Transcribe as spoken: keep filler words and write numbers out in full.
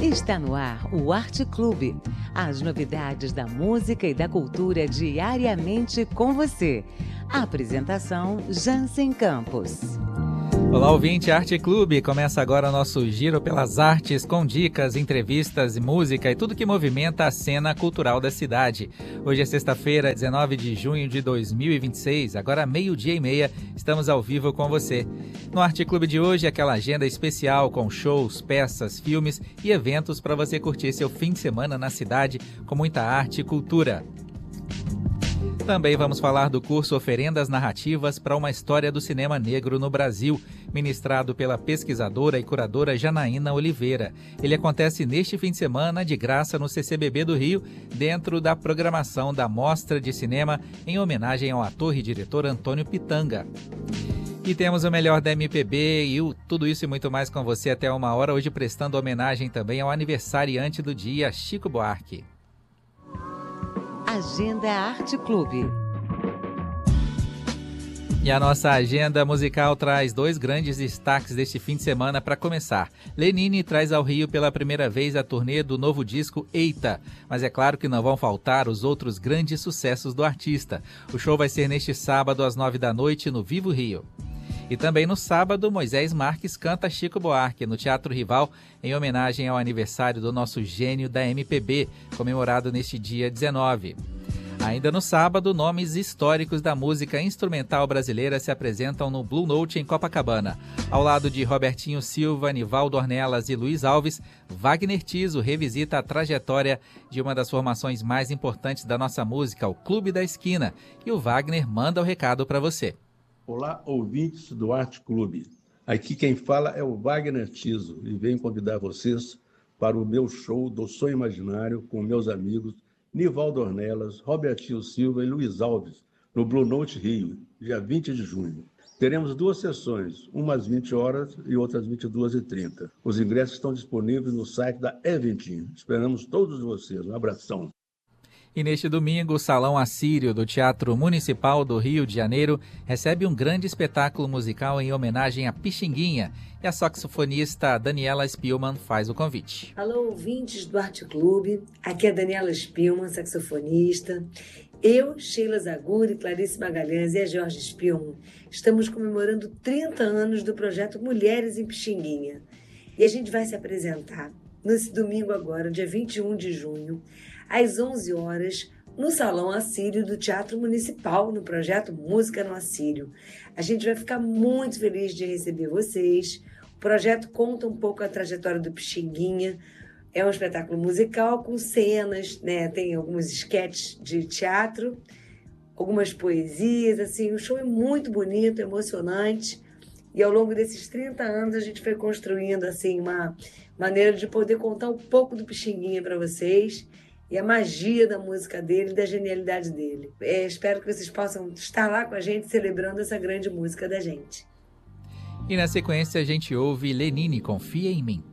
Está no ar o Arte Clube. As novidades da música e da cultura diariamente com você. A apresentação Jansen Campos. Olá, ouvinte, Arte Clube. Começa agora o nosso giro pelas artes com dicas, entrevistas, música e tudo que movimenta a cena cultural da cidade. Hoje é sexta-feira, dezenove de junho de dois mil e vinte e seis, agora meio-dia e meia, estamos ao vivo com você. No Arte Clube de hoje, aquela agenda especial com shows, peças, filmes e eventos para você curtir seu fim de semana na cidade com muita arte e cultura. Também vamos falar do curso Oferendas Narrativas para uma História do Cinema Negro no Brasil, ministrado pela pesquisadora e curadora Janaína Oliveira. Ele acontece neste fim de semana, de graça, no C C B B do Rio, dentro da programação da Mostra de Cinema, em homenagem ao ator e diretor Antônio Pitanga. E temos o melhor da M P B e o, tudo isso e muito mais com você até uma hora, hoje prestando homenagem também ao aniversariante do dia, Chico Buarque. Agenda Arte Clube. E a nossa agenda musical traz dois grandes destaques deste fim de semana para começar. Lenine traz ao Rio pela primeira vez a turnê do novo disco Eita, mas é claro que não vão faltar os outros grandes sucessos do artista. O show vai ser neste sábado às nove da noite no Vivo Rio. E também no sábado, Moisés Marques canta Chico Buarque no Teatro Rival, em homenagem ao aniversário do nosso gênio da M P B, comemorado neste dia dezenove. Ainda no sábado, nomes históricos da música instrumental brasileira se apresentam no Blue Note em Copacabana. Ao lado de Robertinho Silva, Nivaldo Ornelas e Luiz Alves, Wagner Tiso revisita a trajetória de uma das formações mais importantes da nossa música, o Clube da Esquina. E o Wagner manda o recado para você. Olá, ouvintes do Arte Clube. Aqui quem fala é o Wagner Tiso e venho convidar vocês para o meu show do Sonho Imaginário com meus amigos Nivaldo Ornelas, Robertinho Silva e Luiz Alves, no Blue Note Rio, dia vinte de junho. Teremos duas sessões, uma às vinte horas e outra às vinte e duas e trinta. Os ingressos estão disponíveis no site da Eventim. Esperamos todos vocês. Um abração. E neste domingo, o Salão Assírio do Teatro Municipal do Rio de Janeiro recebe um grande espetáculo musical em homenagem a Pixinguinha. E a saxofonista Daniela Spielmann faz o convite. Alô, ouvintes do Arte Clube. Aqui é a Daniela Spielmann, saxofonista. Eu, Sheila Zaguri, Clarice Magalhães e a Jorge Spielmann estamos comemorando trinta anos do projeto Mulheres em Pixinguinha. E a gente vai se apresentar nesse domingo agora, dia vinte e um de junho, às onze horas, no Salão Assírio do Teatro Municipal, no projeto Música no Assírio. A gente vai ficar muito feliz de receber vocês. O projeto conta um pouco a trajetória do Pixinguinha. É um espetáculo musical com cenas, né? Tem alguns esquetes de teatro, algumas poesias, assim. O show é muito bonito, emocionante. E ao longo desses trinta anos a gente foi construindo assim, uma maneira de poder contar um pouco do Pixinguinha para vocês. E a magia da música dele e da genialidade dele. É, espero que vocês possam estar lá com a gente celebrando essa grande música da gente. E na sequência a gente ouve Lenine, Confia em Mim.